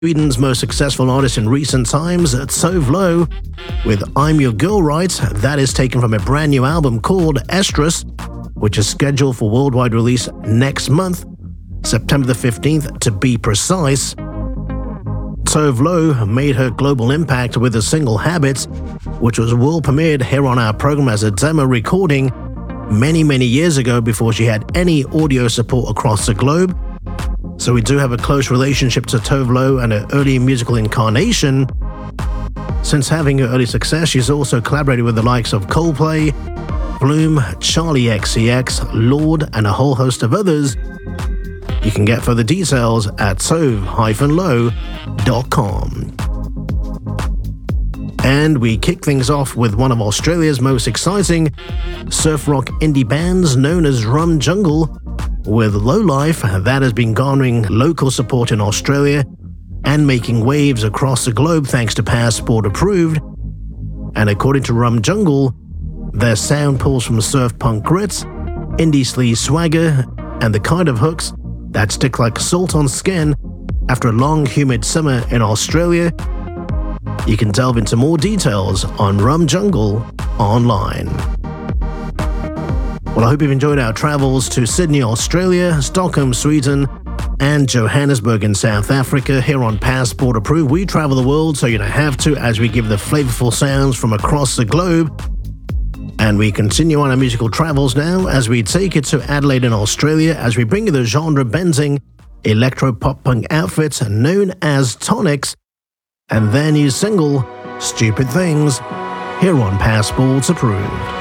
Sweden's most successful artist in recent times, Tove Lo, with I'm Your Girl Right. That is taken from a brand new album called Estrus, which is scheduled for worldwide release next month, September the 15th to be precise. Tove Lo made her global impact with the single Habits, which was world premiered here on our program as a demo recording many years ago before she had any audio support across the globe. So we do have a close relationship to Tove Lo and her early musical incarnation. Since having her early success, she's also collaborated with the likes of Coldplay, Bloom, Charli XCX, Lorde, and a whole host of others. You can get further details at tove-lo.com. And we kick things off with one of Australia's most exciting surf rock indie bands known as Rum Jungle, with Low Life that has been garnering local support in Australia and making waves across the globe thanks to Passport Approved. And according to Rum Jungle, their sound pulls from surf punk grits, indie sleaze swagger, and the kind of hooks that stick like salt on skin after a long humid summer in Australia. You can delve into more details on Rum Jungle online. Well, I hope you've enjoyed our travels to Sydney, Australia, Stockholm, Sweden, and Johannesburg in South Africa here on Passport Approved. We travel the world so you don't have to, as we give the flavorful sounds from across the globe. And we continue on our musical travels now as we take it to Adelaide in Australia as we bring you the genre-bending electro-pop-punk outfit known as Tonics and their new single, Stupid Things, here on Passport Approved.